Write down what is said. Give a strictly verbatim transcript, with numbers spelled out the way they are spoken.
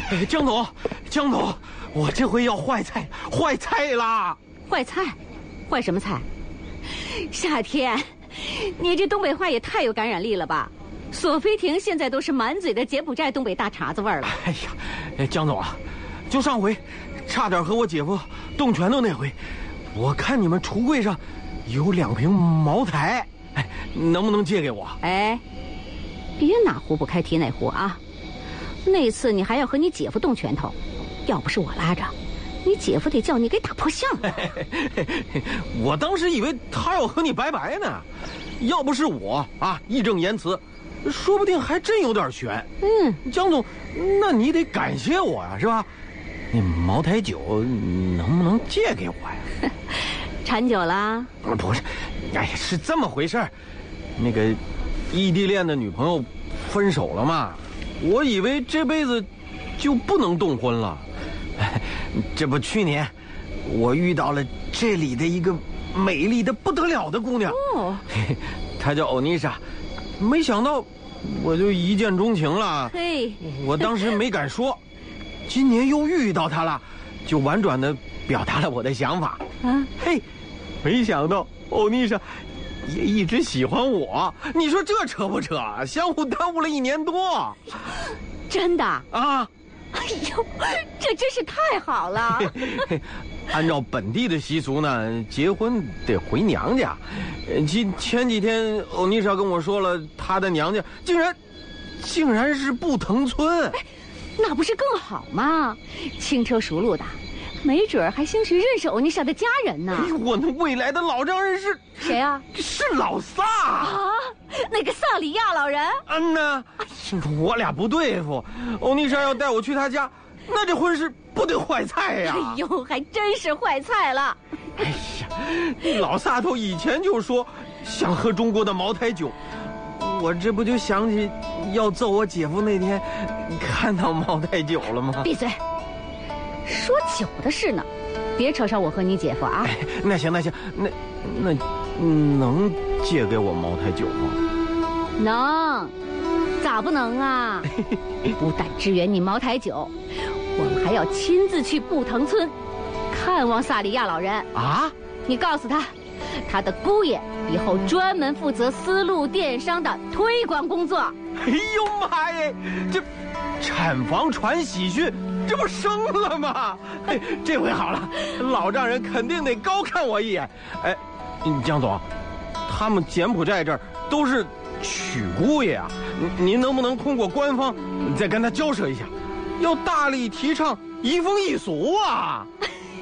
江总，江总，我这回要坏菜，坏菜啦！ 坏菜？坏什么菜？夏天，你这东北话也太有感染力了吧！索菲婷现在都是满嘴的柬埔寨东北大碴子味儿了。 哎呀，江总啊，就上回差点和我姐夫动拳头那回，我看你们橱柜上有两瓶茅台，哎，能不能借给我？ 哎，别哪壶不开提哪壶啊！那次你还要和你姐夫动拳头，要不是我拉着，你姐夫得叫你给打破相了。 我当时以为他要和你拜拜呢，要不是我啊义正言辞，说不定还真有点悬。 嗯， 江总，那你得感谢我呀，是吧？那茅台酒能不能借给我呀？ 馋酒了？ 不是，哎呀，是这么回事儿。那个异地恋的女朋友分手了嘛，我以为这辈子就不能动婚了。这不，去年我遇到了这里的一个美丽的不得了的姑娘，哦，她叫欧妮莎，没想到我就一见钟情了。 嘿， 我当时没敢说，今年又遇到她了，就婉转的表达了我的想法。啊，嘿，没想到欧妮莎也一直喜欢我，你说这扯不扯？相互耽误了一年多。 真的啊？ 哎呦，这真是太好了！ 按照本地的习俗呢，结婚得回娘家。前前几天欧妮莎跟我说了，她的娘家竟然，竟然是布腾村。 哎，那不是更好吗？轻车熟路的，没准儿还兴许认识欧妮莎的家人呢。 哎，我那未来的老丈人是谁啊？ 是老萨啊，那个萨里亚老人。 嗯呐，我俩不对付，欧妮莎要带我去他家，那这婚事不得坏菜呀！ 哎呦，还真是坏菜了。 哎呀，老萨头以前就说想喝中国的茅台酒，我这不就想起要揍我姐夫那天看到茅台酒了吗？ 闭嘴！说酒的事呢，别扯上我和你姐夫啊！ 哎，那行那行，那那能借给我茅台酒吗？ 能，咋不能啊？不但支援你茅台酒，我们还要亲自去布腾村看望萨里亚老人啊！ 你告诉他，他的姑爷以后专门负责丝路电商的推广工作。 哎呦妈呀，这产房传喜讯，这不生了吗？哎，这回好了，老丈人肯定得高看我一眼。哎，江总，他们柬埔寨这儿都是娶姑爷啊，您能不能通过官方再跟他交涉一下，要大力提倡移风易俗啊？